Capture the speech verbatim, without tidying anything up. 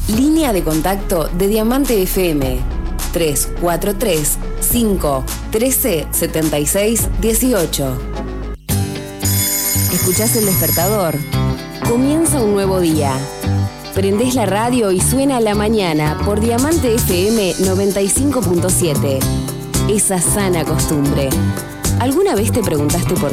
Línea de contacto de Diamante F M tres cuatro tres, cinco, uno tres, siete seis, uno ocho. ¿Escuchás el despertador? Comienza un nuevo día. Prendés la radio y suena a la mañana por Diamante F M noventa y cinco punto siete. Esa sana costumbre. ¿Alguna vez te preguntaste por